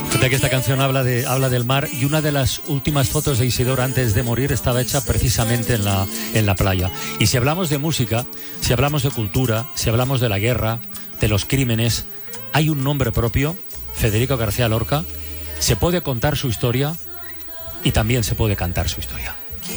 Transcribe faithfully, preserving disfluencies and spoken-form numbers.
Fíjate que esta canción habla, de, habla del mar, y una de las últimas fotos de Isidoro antes de morir estaba hecha precisamente en la, en la playa. Y si hablamos de música, si hablamos de cultura, si hablamos de la guerra, de los crímenes, hay un nombre propio, Federico García Lorca. Se puede contar su historia y también se puede cantar su historia.